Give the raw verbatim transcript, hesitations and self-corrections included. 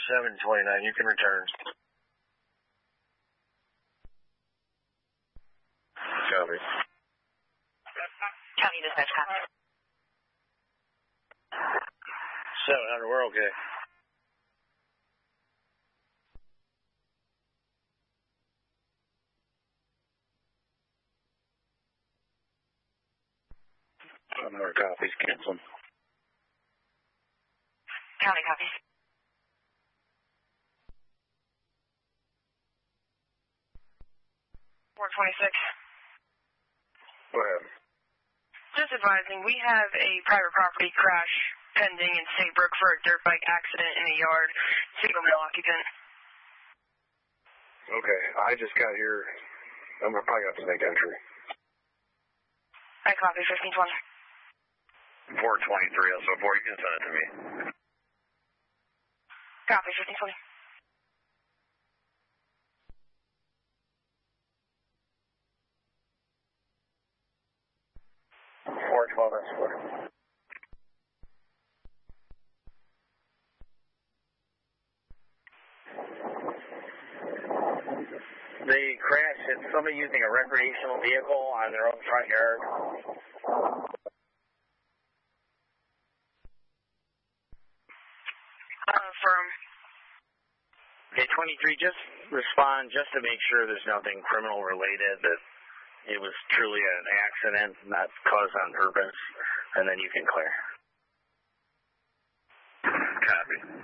seven twenty-nine, you can return. Copy. County dispatch, copy. seven hundred, we're okay. Some more copies, cancel. County, copy. four twenty-six. Go ahead. Just advising, we have a private property crash pending in Saybrook for a dirt bike accident in the yard. Single male occupant. Okay, I just got here. I'm probably going to have to make entry. I copy, fifteen twenty. four twenty-three, also four, you can send it to me. Copy, fifteen twenty. four twelve, that's four. They crashed at somebody using a recreational vehicle on their own front yard. Uh, firm. Okay, twenty-three, just respond just to make sure there's nothing criminal related, that it was truly an accident, not caused on purpose, and then you can clear. Copy.